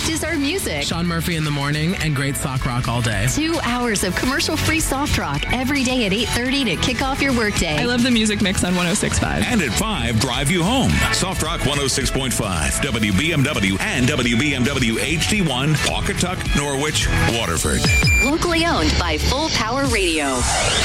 next is our music. Sean Murphy in the morning and great sock rock all day. 2 hours of commercial-free soft rock every day at 8:30 to kick off your workday. I love the music mix on 106.5. And at 5, drive you home. Soft Rock 106.5, WBMW and WBMW HD1, Pawcatuck, Norwich, Waterford. Locally owned by Full Power Radio.